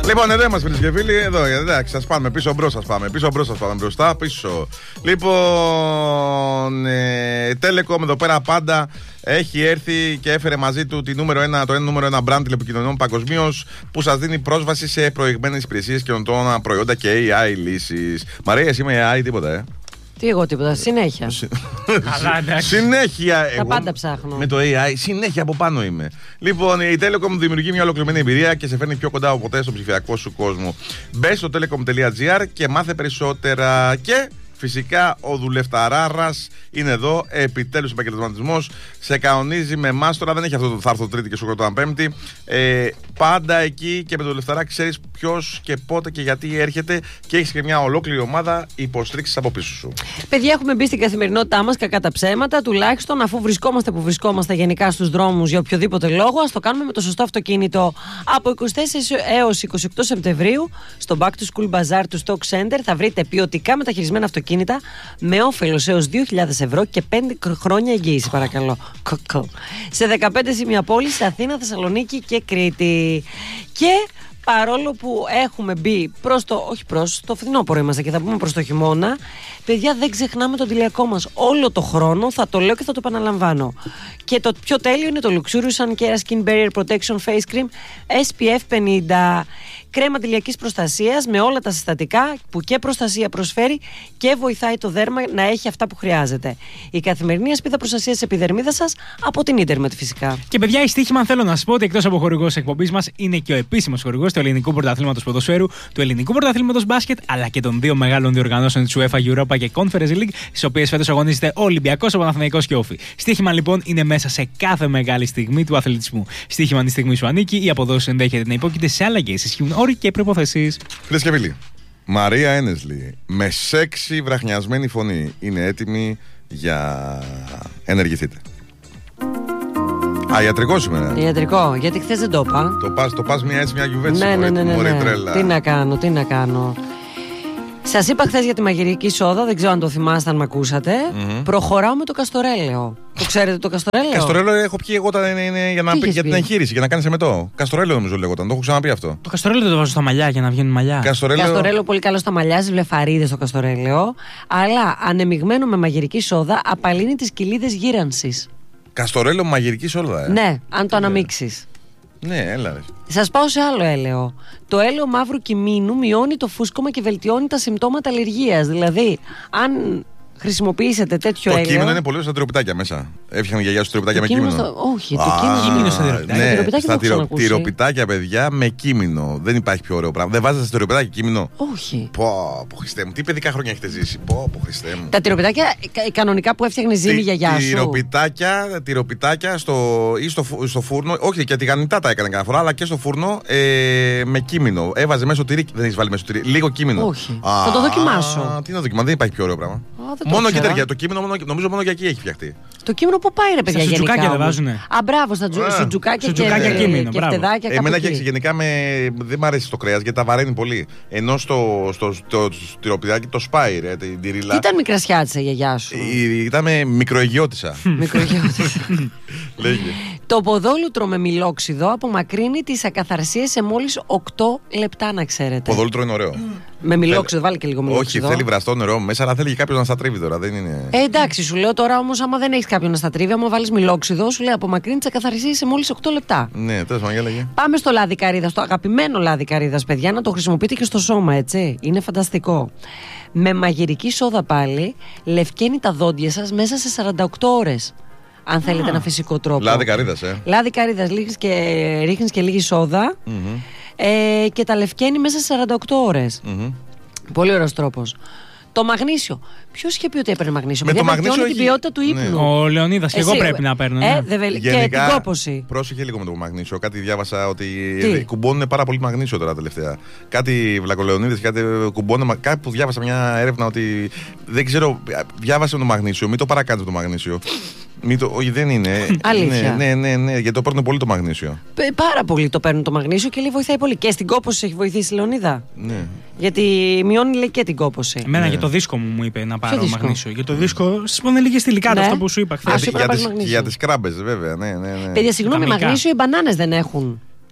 Λοιπόν, εδώ είμαστε φίλοι και φίλοι. Εδώ, εντάξει, σας πάμε πίσω μπρος, σας πάμε. Πίσω μπρος, σας πάμε μπροστά, πίσω. Λοιπόν, Telecom εδώ πέρα πάντα έχει έρθει και έφερε μαζί του το νούμερο 1 brand τηλεπικοινωνιών παγκοσμίως που σας δίνει πρόσβαση σε προηγμένες υπηρεσίες και οντόνα προϊόντα και AI λύσεις. Μαρία, εσύ με AI τίποτα, Τι εγώ τίποτα, συνέχεια. Συνέχεια. Τα πάντα ψάχνω. Με το AI, συνέχεια από πάνω είμαι. Λοιπόν, η Telecom δημιουργεί μια ολοκληρωμένη εμπειρία και σε φέρνει πιο κοντά από ποτέ στο ψηφιακό σου κόσμο. Μπες στο telecom.gr και μάθε περισσότερα. Και φυσικά ο δουλευταράρας είναι εδώ. Επιτέλους επαγγελματισμός. Σε κανονίζει με εμάς. Τώρα δεν έχει αυτό το θα έρθω Τρίτη και σου κρατώ Πέμπτη. Πάντα εκεί και με το δουλευταρά ξέρεις ποιος και πότε και γιατί έρχεται και έχεις και μια ολόκληρη ομάδα υποστήριξης από πίσω σου. Παιδιά, έχουμε μπει στην καθημερινότητά μας κακά τα ψέματα. Τουλάχιστον αφού βρισκόμαστε που βρισκόμαστε γενικά στους δρόμους για οποιοδήποτε λόγο, ας το κάνουμε με το σωστό αυτοκίνητο. Από 24 έως 28 Σεπτεμβρίου στο Back to School Bazaar του Stock Center θα βρείτε ποιοτικά μεταχειρισμένα αυτοκίνητα με όφελος έως 2.000 ευρώ και 5 χρόνια εγγύηση, παρακαλώ. Σε 15 σημεία πόλης, Αθήνα, Θεσσαλονίκη και Κρήτη. Και παρόλο που έχουμε μπει στο φθινόπωρο είμαστε και θα πούμε προς το χειμώνα, παιδιά, δεν ξεχνάμε τον τηλιακό μας. Όλο το χρόνο θα το λέω και θα το επαναλαμβάνω. Και το πιο τέλειο είναι το Luxurious Sun Care Skin Barrier Protection Face Cream SPF 50. Κρέμα τηλιακής προστασίας με όλα τα συστατικά που και προστασία προσφέρει και βοηθάει το δέρμα να έχει αυτά που χρειάζεται. Η καθημερινή ασπίδα προστασίας της επιδερμίδας σας από την Ίντερμετ φυσικά. Και παιδιά, η Στοίχημαν θέλω να σας πω ότι εκτός από χορηγός της εκπομπής μας είναι και ο επίσημος χορηγός του Ελληνικού Πρωταθλήματος Ποδοσφαίρου, του Ελληνικού Πρωταθλήματος Μπάσκετ αλλά και των δύο μεγάλων διοργανώσεων της UEFA Europa και Conference League, στις οποίες φέτος αγωνίζεται ο Ολυμπιακός, ο Παναθηναϊκός και ο Όφη. Στοίχημαν λοιπόν είναι μέσα σε κάθε μεγάλη στιγμή του αθλητισμού. Στοίχημαν η στιγμή σου ανήκει, η αποδόση ενδέχεται να υπόκειται σε αλλαγές, ισχύουν όροι και προϋποθέσεις. Φίλες και φίλοι, Μαρία Ένεσλι με σεξι βραχνιασμένη φωνή είναι έτοιμη για ενεργηθείτε. Ιατρικό σήμερα. Ιατρικό, γιατί χθες δεν το είπα. Το πας μια έτσι μια γιουβέτσι. Ναι. Τρέλα. Τι να κάνω. Σας είπα χθες για τη μαγειρική σόδα, δεν ξέρω αν το θυμάστε, αν με ακούσατε. Προχωράω με το καστορέλαιο. Το ξέρετε το καστορέλαιο? Καστορέλαιο έχω πιει εγώ όταν είναι για την εγχείρηση, για να κάνεις εμετό. Καστορέλαιο νομίζω λέγονταν, το έχω ξαναπεί αυτό. Το καστορέλαιο δεν το βάζω στα μαλλιά για να βγαίνουν μαλλιά. Καστορέλαιο πολύ καλό στα μαλλιά, στις βλεφαρίδες το καστορέλαιο. Αλλά ανεμιγμένο με μαγειρική σόδα απαλύνει τις κοιλίδες γύρανσης. Καστορέλαιο με μαγειρική σόδα, Ναι, αν το αναμίξεις. Ναι, έλα ρε. Σας πάω σε άλλο έλαιο. Το έλαιο μαύρου κιμίνου μειώνει το φούσκωμα και βελτιώνει τα συμπτώματα αλλεργίας. Δηλαδή, αν χρησιμοποιήσετε τέτοιο έλαιο. Το κείμενο είναι πολύ στα τυροπιτάκια μέσα. Έφτιαχνε η γιαγιά σου τυροπιτάκια με κείμενο. Όχι, το κείμενο στα τυροπιτάκια. Ναι, στα τυροπιτάκια, παιδιά, με κείμενο. Δεν υπάρχει πιο ωραίο πράγμα. Δεν βάζετε στα τυροπιτάκια κείμενο? Όχι. Πω, Χριστέ μου, τι παιδικά χρόνια έχετε ζήσει. Πω, Χριστέ μου. Τα τυροπιτάκια κανονικά που έφτιαχνε ζύμη η γιαγιά σου. Τυροπιτάκια στο φούρνο. Όχι, και τη γανιτά τα έκανε κανένα φορά, αλλά και στο φούρνο με κείμενο. Έβαζε μέσω τυρί. Δεν έχει βάλει μέσω τυρί. Λίγο κείμενο. Όχι. Θα το δοκιμάσω. Τι να δοκιμάσω, δεν υπάρχει πιο ωραίο πράγμα. Μόνο εκεί τέτοια. Το κείμενο νομίζω μόνο για εκεί έχει φτιαχτεί. Το κείμενο που πάει, ρε παιδιά, γενικά. Στα σουτζουκάκια δεν βάζουνε? Α, μπράβο, στα σουτζουκάκια και κείμενο. Και φτεδάκια. Εμένα και γενικά δεν μ' αρέσει το κρέας γιατί τα βαραίνει πολύ. Ενώ στο τυροπιτάκι το σπάει, ρε, την τυρίλα. Τι ήταν μικρασιάτισα η γιαγιά σου? Ήταν μικροαιγιώτισσα. Το ποδόλουτρο με μιλόξιδο απομακρύνει τις ακαθαρσίες σε μόλις 8 λεπτά, να ξέρετε. Ποδόλουτρο είναι ωραίο. Με μιλόξιδο, βάλει και λίγο μιλόξιδο. Όχι, θέλει βραστό νερό μέσα, αλλά θέλει και κάποιο να στα τρίβει τώρα. Δεν είναι... εντάξει, σου λέω τώρα όμως, άμα δεν έχεις κάποιον να στα τρίβει, άμα βάλεις μιλόξιδο, σου λέει απομακρύνει τις ακαθαρσίες σε μόλις 8 λεπτά. Ναι, τέλος πάντων, έλεγε. Πάμε στο λάδι καρύδας, το αγαπημένο λάδι καρύδας, παιδιά, να το χρησιμοποιείτε και στο σώμα, έτσι. Είναι φανταστικό. Με μαγειρική σόδα πάλι, λευκαίνει τα δόντια σας μέσα σε 48 ώρες. Αν θέλετε ένα φυσικό τρόπο. Λάδι καρύδας, Λάδι καρύδας, ρίχνεις και λίγη σόδα και τα λευκαίνει μέσα σε 48 ώρες. Πολύ ωραίος τρόπος. Το μαγνήσιο. Ποιος είχε πει ότι έπαιρνε μαγνήσιο? Με το μαγνήσιο την ποιότητα του ύπνου. Ο Λεωνίδας και εγώ πρέπει να παίρνω. Γενικά, και την κόπωση. Πρόσεχε λίγο με το μαγνήσιο. Κάτι διάβασα ότι κουμπώνουν πάρα πολύ μαγνήσιο τώρα τελευταία. Κάτι Βλακολεωνίδες, κάτι κουμπώνουν. Κάτι που διάβασα μια έρευνα ότι δεν ξέρω. Διάβασα το μαγνήσιο. Μην το παρακάνετε το μαγνήσιο. Όχι, δεν είναι. Αλήθεια. Ναι, γιατί το παίρνουν πολύ το μαγνήσιο. Πάρα πολύ το παίρνουν το μαγνήσιο και λέει βοηθάει πολύ. Και στην κόπωση έχει βοηθήσει η Λεωνίδα. Ναι. Γιατί μειώνει, λέει, και την κόπωση. Εμένα για το δίσκο μου είπε να πάρω μαγνήσιο. Για το δίσκο, στις πονελικές θηλυκά, αυτό που σου είπα χθες. Για τις κράμπες, βέβαια. Ναι. Παιδιά, συγγνώμη, μαγνήσιο οι μπανάνες δεν έχουν.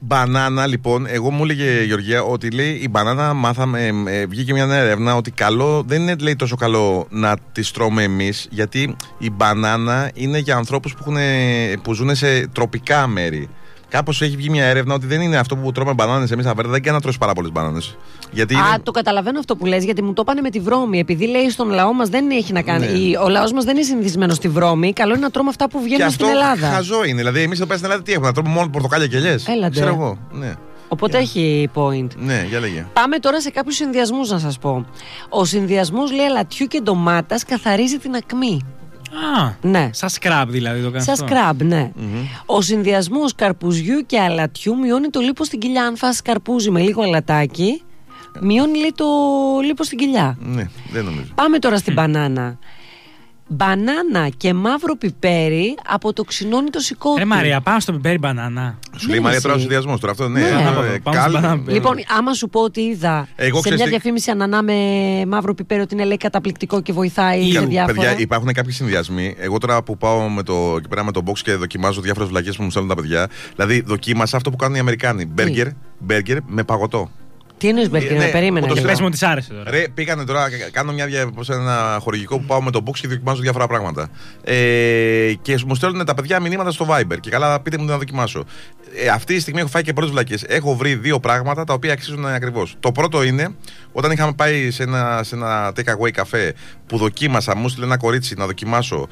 Μπανάνα, λοιπόν, εγώ μου έλεγε η Γεωργία ότι λέει η μπανάνα μάθαμε, βγήκε μια νέα έρευνα ότι καλό, δεν είναι λέει τόσο καλό να τη τρώμε εμείς, γιατί η μπανάνα είναι για ανθρώπους που ζουν σε τροπικά μέρη. Κάπως έχει βγει μια έρευνα ότι δεν είναι αυτό που τρώμε μπανάνες εμείς αβέρτα, δεν κάνει να τρως πάρα πολλές μπανάνες. Το καταλαβαίνω αυτό που λες, γιατί μου το είπανε με τη βρώμη. Επειδή λέει στον λαό μας δεν έχει να κάνει. Ναι. Ο λαός μας δεν είναι συνηθισμένος στη βρώμη. Καλό είναι να τρώμε αυτά που βγαίνουν στην Ελλάδα. Και αυτό χαζό είναι. Δηλαδή, εμείς εδώ πέρα στην Ελλάδα τι έχουμε, να τρώμε μόνο πορτοκάλια και ελιές. Ξέρω εγώ. Ναι. Οπότε έχει point. Ναι, για λέγε. Πάμε τώρα σε κάποιους συνδυασμούς να σας πω. Ο συνδυασμός λέει αλατιού και ντομάτας καθαρίζει την ακμή. Ναι. Σαν σκράμπ δηλαδή το κάνει. Σαν σκράμπ, ναι. Ο συνδυασμός καρπουζιού και αλατιού μειώνει το λίπος στην κοιλιά. Αν φας καρπούζι με λίγο αλατάκι, μειώνει λέει το λίπος στην κοιλιά. Ναι, δεν νομίζω. Πάμε τώρα στην μπανάνα. Μπανάνα και μαύρο πιπέρι αποτοξινώνει το σηκώτη. Ρε Μαρία, πάμε στο πιπέρι μπανάνα. Σου λέει η Μαρία τώρα ο συνδυασμός τώρα. Αυτό ναι. Λοιπόν, άμα σου πω ότι είδα σε μια διαφήμιση ανανά με μαύρο πιπέρι ότι είναι λέει καταπληκτικό και βοηθάει σε διάφορα. Παιδιά, υπάρχουν κάποιοι συνδυασμοί. Εγώ τώρα που πάω εκεί πέρα με το box και δοκιμάζω διάφορες βλακίες που μου στέλνουν τα παιδιά. Δηλαδή, δοκίμασα αυτό που κάνουν οι Αμερικάνοι. Μπέργκερ με παγωτό. Τι εννοείς μπέργκερ, με περίμενε. Το στρες μου της άρεσε τώρα. Ρε, πήγανε τώρα, κάνω ένα χορηγικό που πάω με το box και δοκιμάζω διάφορα πράγματα. Και μου στέλνουν τα παιδιά μηνύματα στο Viber. Και καλά, πείτε μου να δοκιμάσω. Αυτή τη στιγμή έχω φάει και πρώτες βλακίες. Έχω βρει 2 πράγματα τα οποία αξίζουν ακριβώς. Το πρώτο είναι, όταν είχαμε πάει σε ένα take away καφέ που δοκίμασα, μου στείλε ένα κορίτσι να δοκιμάσω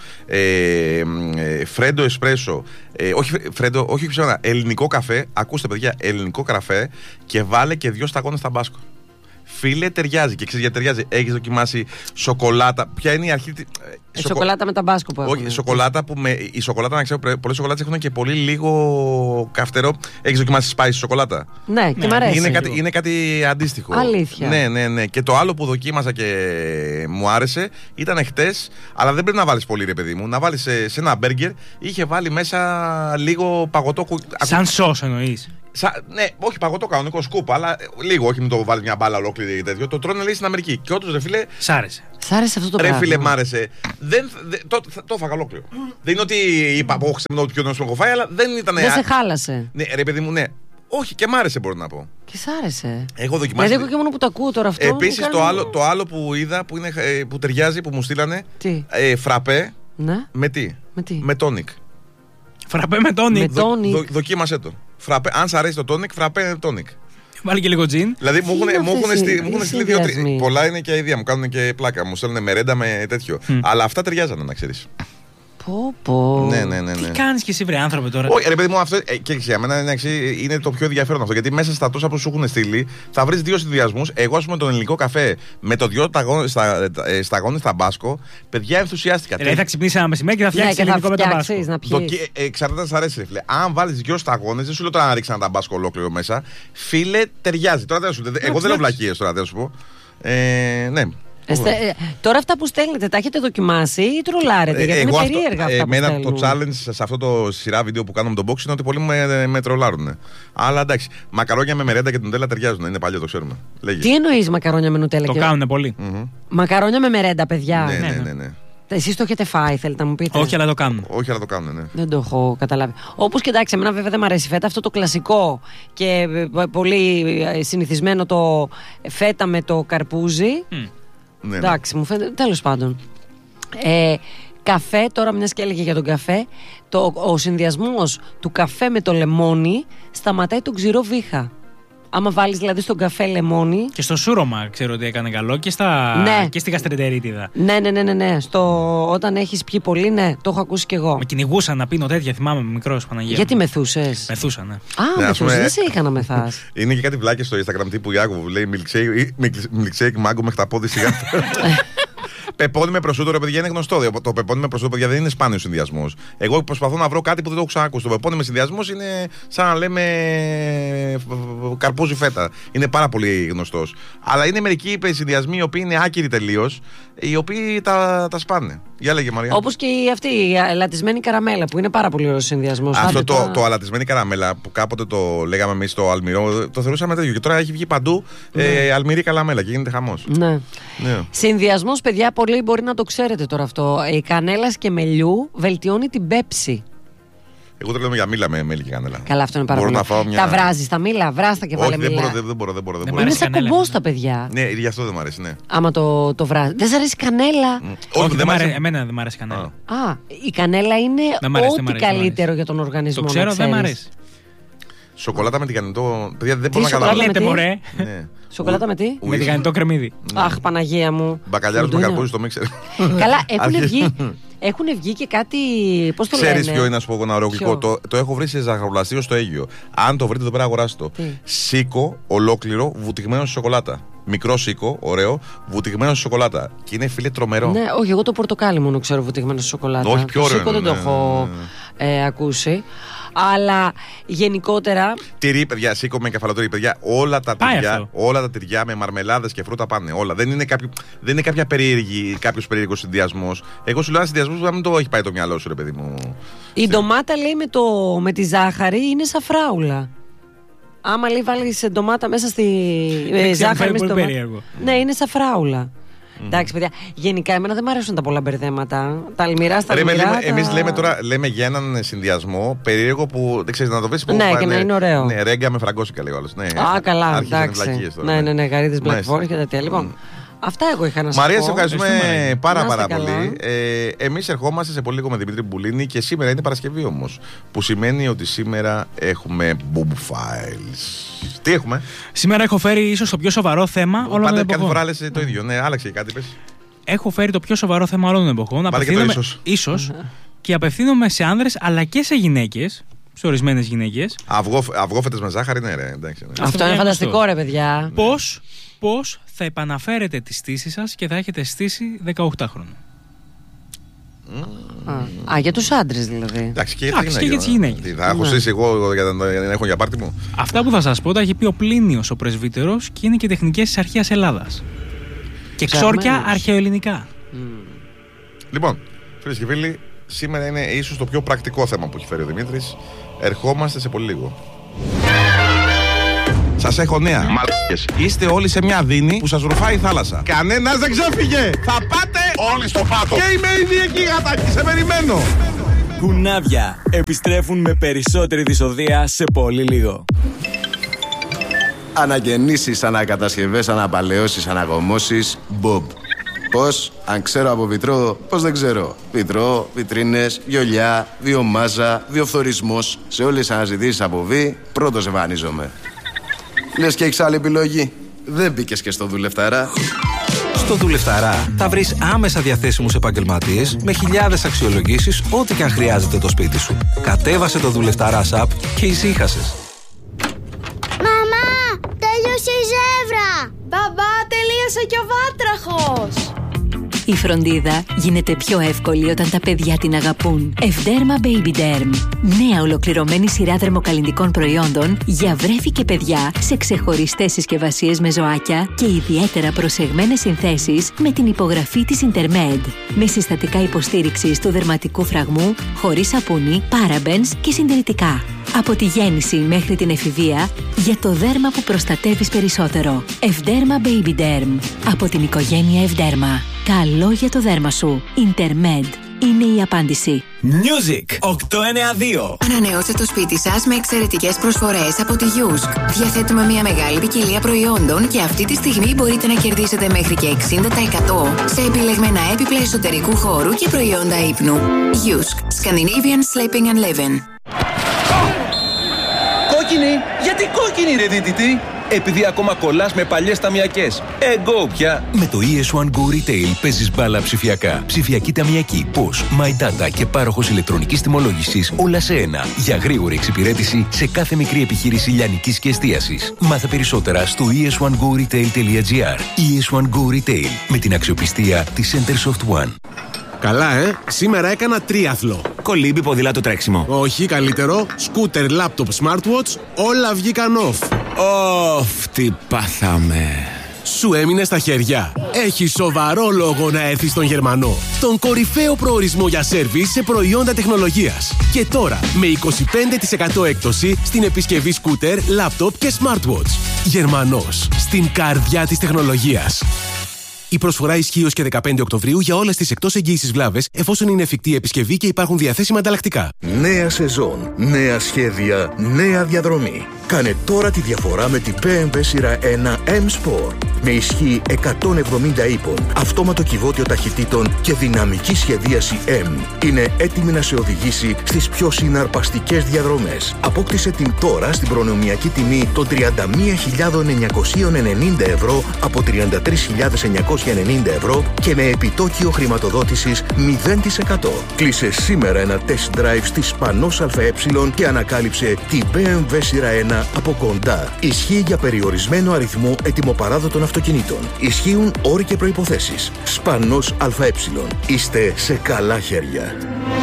φρέντο εσπρέσο. Όχι ψέματα, ελληνικό καφέ. Ακούστε, παιδιά, ελληνικό καφέ και βάλε και 2 σταγόνες ταμπάσκο. Φίλε, ταιριάζει. Και ξέρεις γιατί ταιριάζει. Έχεις δοκιμάσει σοκολάτα. Ποια είναι η αρχή. Σοκολάτα με ταμπάσκο που όχι, σοκολάτα που η σοκολάτα, να ξέρω, πολλές σοκολάτες έχουν και πολύ λίγο καυτερό. Έχεις δοκιμάσει spice σοκολάτα? Ναι, και μ' αρέσει. Είναι κάτι αντίστοιχο. Αλήθεια. Ναι. Και το άλλο που δοκίμασα και μου άρεσε ήταν χτες, αλλά δεν πρέπει να βάλεις πολύ, ρε παιδί μου. Να βάλεις σε ένα μπέργκερ, είχε βάλει μέσα λίγο παγωτό. Σαν σως εννοείς? Ναι, όχι παγωτό κανονικό σκούπ, αλλά λίγο, όχι μην το βάλει μια μπάλα ολόκληρη ή τέτοιο. Το τρώνε λέει στην Αμερική. Και όντως, ρε φίλε. Σ' άρεσε. Σ' άρεσε αυτό το πράγμα? Ρε φίλε, μ' άρεσε. Το έφαγα ολόκληρο. Δεν είναι ότι είπα, όχι σε το πιο νόστιμο έχω φάει, αλλά δεν ήταν. Δεν σε χάλασε? Ναι, ρε παιδί μου, ναι. Όχι, και μ' άρεσε, μπορώ να πω. Και σ' άρεσε. Έχω δοκιμάσει. Δηλαδή, εγώ και μόνο που το ακούω τώρα αυτό. Επίσης, το άλλο που είδα που ταιριάζει, που μου στείλανε. Τι? Φραπέ. Ναι. Με τι? Με τόνικ. Φραπέ με τόνικ. Δοκίμασέ το. Φραπέ, αν σ' αρέσει το τόνικ, φραπέ με τόνικ. Βάλει και λίγο τζιν. Δηλαδή μου έχουν στείλει 2-3. Πολλά είναι και ίδια, μου κάνουν και πλάκα. Μου στέλνουν μερέντα με τέτοιο. Αλλά αυτά ταιριάζανε, να ξέρεις. Πω. Ναι. Τι κάνεις και εσύ, βρε άνθρωπε τώρα? Όχι, ρε παιδί μου, αυτό και για μένα είναι το πιο ενδιαφέρον αυτό. Γιατί μέσα στα τόσα που σου έχουν στείλει θα βρεις 2 συνδυασμούς. Εγώ, ας πούμε, τον ελληνικό καφέ με το 2 σταγόνες ταμπάσκο, παιδιά, ενθουσιάστηκα. Δηλαδή θα ξυπνήσεις ένα μεσημέρι και θα φτιάξεις ελληνικό με ταμπάσκο. Εξαρτάται αν σ' αρέσει, ρε φίλε. Αν βάλεις 2 σταγόνες, δεν σου λέω τώρα να ρίξεις ένα ταμπάσκο ολόκληρο μέσα. Φίλε, ταιριάζει. Εγώ δεν λέω βλακίες τώρα, δεν σου πω. Ναι. Τώρα αυτά που στέλνετε, τα έχετε δοκιμάσει ή τρολάρετε? Γιατί είναι περίεργα αυτά που στέλνουν. Το challenge σε αυτό το σειρά βίντεο που κάνω με τον box είναι ότι πολλοί με τρολάρουν. Αλλά εντάξει, μακαρόνια με μερέντα και νουτέλα ταιριάζουν. Είναι παλιό, το ξέρουμε. Λέγε. Τι εννοείς μακαρόνια με νουτέλα? Το κάνουν πολύ. Μακαρόνια με μερέντα, παιδιά. Ναι. Εσείς το έχετε φάει, θέλετε να μου πείτε? Όχι, αλλά το κάνουν. Όχι, αλλά το κάνουν, ναι. Δεν το έχω καταλάβει. Όπως και εντάξει, εμένα βέβαια δεν μου αρέσει φέτα. Αυτό το κλασικό και πολύ συνηθισμένο το φέτα με το καρπούζι. Ναι. Εντάξει, μου φαίνεται. Τέλος πάντων. Καφέ, τώρα μιας και έλεγε για τον καφέ, ο συνδυασμός του καφέ με το λεμόνι σταματάει τον ξηρό βήχα. Άμα βάλεις δηλαδή στον καφέ λεμόνι. Και στο σούρωμα ξέρω ότι έκανε καλό και, και στη γαστρεντερίτιδα. Ναι. Όταν έχεις πιει πολύ, ναι, το έχω ακούσει κι εγώ. Με κυνηγούσαν να πίνω τέτοια, θυμάμαι μικρός, Παναγία. Γιατί μεθούσες? Μεθούσαν, ναι. Μεθούσες, δεν σε είχα να μεθάς. Είναι και κάτι βλάκες στο Instagram τύπου Ιάκωβου που λέει milkshake μάγκο μέχρι τα πόδια σιγά. Πεπόνι με προσούτο, ρε παιδιά, είναι γνωστό. Το πεπόνι με προσούτο, παιδιά, δεν είναι σπάνιο συνδυασμός. Εγώ προσπαθώ να βρω κάτι που δεν το έχω ξανακούσει. Το πεπόνι με συνδυασμός είναι σαν να λέμε καρπούζι φέτα. Είναι πάρα πολύ γνωστός. Αλλά είναι μερικοί συνδυασμοί οι οποίοι είναι άκυροι τελείως, οι οποίοι τα σπάνε. Για λέγε, Μαρία. Όπως και αυτή η αλατισμένη καραμέλα που είναι πάρα πολύ ωραίος συνδυασμός. Αυτό το αλατισμένη καραμέλα που κάποτε το λέγαμε εμείς στο Αλμυρό, το θεωρούσαμε τέτοιο. Και τώρα έχει βγει παντού αλμυρή καραμέλα και γίνεται χαμός. Ναι. Συνδυασμός, παιδιά, πολύ μπορεί να το ξέρετε τώρα αυτό. Η κανέλας και μελιού βελτιώνει την πέψη. Εγώ το λέω για μήλα με μέλι και κανέλα. Καλά, αυτό είναι πάρα πολύ. Τα βράζει τα μήλα, βράστα και βάλε μήλα. Δεν μπορώ. Είναι σαν κομπόστα, παιδιά. Ναι, γι' αυτό δεν μου αρέσει, ναι. Άμα το βράζει. Δεν σ' αρέσει κανέλα. Όχι, εμένα δεν μου αρέσει κανέλα. Α, η κανέλα είναι ό,τι καλύτερο για τον οργανισμό. Το ξέρω, δεν μου αρέσει. Σοκολάτα με τηγανιτό. Παιδιά, δεν μπορώ να καταλάβω. Σοκολάτα με τι? Με τηγανιτό κρεμμύδι. Αχ, Παναγία μου. Μπακαλιάρος με καρπούζι στο μίξερ. Καλά, έχουν βγει και κάτι. Πώς το λένε. Ξέρεις ποιο είναι, να σου πω ένα ωραίο γλυκό? Το έχω βρει σε ζαχαροπλαστείο στο Αίγυο. Αν το βρείτε εδώ πέρα, αγοράστε το. Σίκο ολόκληρο βουτυγμένο στη σοκολάτα. Μικρό σίκο, ωραίο, βουτυγμένο στη σοκολάτα. Και είναι, φίλε, τρομερό. Ναι, όχι, εγώ το πορτοκάλι μόνο ξέρω βουτυγμένο στη σοκολάτα. Όχι, πιο ωραίο. Το σίκο δεν το έχω ακούσει. Αλλά γενικότερα. Τυρί, παιδιά, σίκο με κεφαλοτήρι, παιδιά. Όλα τα τυριά με μαρμελάδες και φρούτα πάνε. Όλα. Δεν είναι κάποιος περίεργος συνδυασμός. Εγώ σου λέω ένα συνδυασμό που να μην το έχει πάει το μυαλό σου, ρε παιδί μου. Η ντομάτα, λέει, με τη ζάχαρη είναι σαφράουλα. Άμα, λέει, βάλεις ντομάτα μέσα στη ζάχαρη. Είναι πολύ περίεργο. Ναι, είναι σαφράουλα. Εντάξει, παιδιά. Γενικά, εμένα δεν μου αρέσουν τα πολλά μπερδέματα. Τα αλμυρά στα αλμυρά. Εμείς λέμε για έναν συνδυασμό περίεργο που δεν ξέρεις να το βρεις. Ναι, και να είναι ωραίο. Ναι, ρέγγα με φραγκόσικα, λέει ο άλλος. Α, καλά, εντάξει. Ναι, γαρίδες Black Forest και τέτοια. Λοιπόν, αυτά εγώ είχα να σας πω. Μαρία, σε ευχαριστούμε πάρα πολύ. Εμείς ερχόμαστε σε πολύ λίγο με Δημήτρη Μπουλίνη και σήμερα είναι Παρασκευή όμως. Που σημαίνει ότι σήμερα έχουμε Boob Files. Τι έχουμε? Σήμερα έχω φέρει ίσως το πιο σοβαρό θέμα όλων των εποχών. Κάθε φορά λες το ίδιο. Ναι, άλλαξε κάτι, πες. Έχω φέρει το πιο σοβαρό θέμα όλων των εποχών. Ίσως. Και απευθύνομαι σε άνδρες αλλά και σε γυναίκες. Σε ορισμένες γυναίκες. Αυγόφετες με ζάχαρη, ναι, ρε. Εντάξει, ναι. Αυτό είναι φανταστικό, ρε παιδιά. Πώς θα επαναφέρετε τη στήση σας και θα έχετε στήσει 18 χρόνια. Για τους άντρες δηλαδή. Εντάξει, και για τις γυναίκες. Θα έχω στήσει εγώ για να έχω για πάρτι μου. Αυτά που θα σας πω τα έχει πει ο Πλίνιος ο πρεσβύτερος και είναι και τεχνικές της αρχαίας Ελλάδας. Και ξόρκια αρχαιοελληνικά. Λοιπόν, φίλες και φίλοι, σήμερα είναι ίσως το πιο πρακτικό θέμα που έχει φέρει ο Δημήτρης. Ερχόμαστε σε πολύ λίγο. Σας έχω νέα. Μαλάκες. Είστε όλοι σε μια δίνη που σας ρουφάει η θάλασσα. Κανένας δεν ξέφυγε. Θα πάτε όλοι στο πάτο. Και είμαι ήδη εκεί, γατάκι. Σε περιμένω. Κουνάβια. Επιστρέφουν με περισσότερη δυσοδεία σε πολύ λίγο. Αναγεννήσεις, ανακατασκευές, αναπαλαιώσεις, αναγωμώσεις. Bob. Πώς? Αν ξέρω από βιτρό, πώς δεν ξέρω. Βιτρό, βιτρίνες, βιολιά, βιομάζα, βιοφθορισμός. Σε όλες τις αναζητήσεις από βι, πρώτος εμφανίζομαι. Λες και έχεις άλλη επιλογή? Δεν μπήκες και στο Δουλευταρά. Στο Δουλευταρά θα βρεις άμεσα διαθέσιμους επαγγελματίες με χιλιάδες αξιολογήσεις ό,τι και αν χρειάζεται το σπίτι σου. Κατέβασε το Δουλευταρά app και ησύχασες. Μαμά, τέλειωσε η ζεύρα! Μπαμπά, τελείωσε και ο βάτραχος! Η φροντίδα γίνεται πιο εύκολη όταν τα παιδιά την αγαπούν. Ευδέρμα Baby Derm. Νέα ολοκληρωμένη σειρά δερμοκαλλυντικών προϊόντων για βρέφη και παιδιά σε ξεχωριστές συσκευασίες με ζωάκια και ιδιαίτερα προσεγμένες συνθέσεις με την υπογραφή της Intermed. Με συστατικά υποστήριξης του δερματικού φραγμού, χωρίς σαπούνι, parabens και συντηρητικά. Από τη γέννηση μέχρι την εφηβεία, για το δέρμα που προστατεύεις περισσότερο. Ευδέρμα Baby Derm. Από την οικογένεια Ευδέρμα. Καλό για το δέρμα σου. Intermed είναι η απάντηση. Music 892. Ανανεώστε το σπίτι σας με εξαιρετικές προσφορές από τη Yusk. Διαθέτουμε μια μεγάλη ποικιλία προϊόντων και αυτή τη στιγμή μπορείτε να κερδίσετε μέχρι και 60% σε επιλεγμένα έπιπλα εσωτερικού χώρου και προϊόντα ύπνου. Yusk. Scandinavian Sleeping and Living. Κόκκινη! Γιατί κόκκινη, ρε δίτητη? Επειδή ακόμα κολλάς με παλιές ταμιακές. Εγώ πια. Με το ES1 Go Retail παίζεις μπάλα ψηφιακά. Ψηφιακή ταμιακή, POS, My Data και πάροχος ηλεκτρονικής τιμολόγησης όλα σε ένα. Για γρήγορη εξυπηρέτηση σε κάθε μικρή επιχείρηση λιανικής και εστίασης. Μάθε περισσότερα στο es1goretail.gr. ES1 Go Retail με την αξιοπιστία της Centersoft One. Καλά, σήμερα έκανα τρίαθλο. Κολύμπι, ποδήλατο, τρέξιμο. Όχι, καλύτερο. Σκούτερ, λάπτοπ, smartwatch, όλα βγήκαν off. Τι πάθαμε. Σου έμεινε στα χέρια. Έχει σοβαρό λόγο να έρθεις στον Γερμανό. Τον κορυφαίο προορισμό για σέρβις σε προϊόντα τεχνολογίας. Και τώρα με 25% έκπτωση στην επισκευή σκούτερ, λάπτοπ και smartwatch. Γερμανός, στην καρδιά της τεχνολογίας. Η προσφορά ισχύει ως και 15 Οκτωβρίου για όλες τις εκτός εγγύησης βλάβες, εφόσον είναι εφικτή επισκευή και υπάρχουν διαθέσιμα ανταλλακτικά. Νέα σεζόν, νέα σχέδια, νέα διαδρομή. Κάνε τώρα τη διαφορά με την BMW σειρά 1 M-Sport. Με ισχύ 170 ύπων, αυτόματο κυβότιο ταχυτήτων και δυναμική σχεδίαση M. Είναι έτοιμη να σε οδηγήσει στις πιο συναρπαστικές διαδρομές. Απόκτησε την τώρα στην προνομιακή τιμή των 31.990 ευρώ από 33.990 ευρώ και με επιτόκιο χρηματοδότησης 0%. Κλείσε σήμερα ένα test drive στη Σπανός ΑΕ και ανακάλυψε την BMW σειρά 1 από κοντά. Ισχύει για περιορισμένο αριθμό ετοιμοπαράδοτων αυτοκινήτων. Ισχύουν όροι και προϋποθέσεις. Σπανός ΑΕ. Είστε σε καλά χέρια.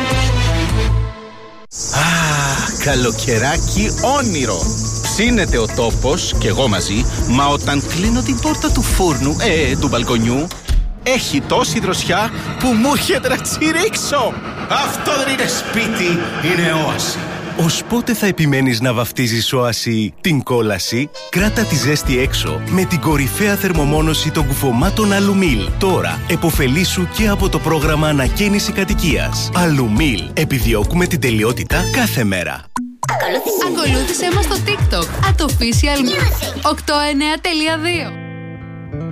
Καλοκαιράκι όνειρο. Ψήνεται ο τόπος και εγώ μαζί, μα όταν κλείνω την πόρτα του φούρνου, του μπαλκονιού, έχει τόση δροσιά που μου έρχεται να τσιρίξω. Αυτό δεν είναι σπίτι, είναι όαση. Ως πότε θα επιμένεις να βαφτίζεις όαση την κόλαση? Κράτα τη ζέστη έξω με την κορυφαία θερμομόνωση των κουφωμάτων Αλουμίλ. Τώρα επωφελήσου και από το πρόγραμμα ανακαίνιση κατοικίας. Αλουμίλ. Επιδιώκουμε την τελειότητα κάθε μέρα. Ακολούθησέ μας στο TikTok @official892.